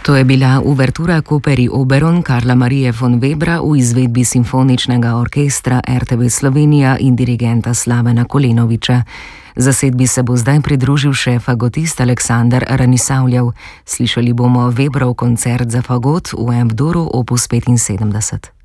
To je bila uvertura Koperi Oberon Karla Marije von Webra v izvedbi Simfoničnega orkestra RTV Slovenija in dirigenta Slavena Kolenoviča. Zasedbi se bo zdaj pridružil še fagotist Aleksandar Ranisavljev. Slišali bomo Webrov koncert za fagot v M-duru opus 75.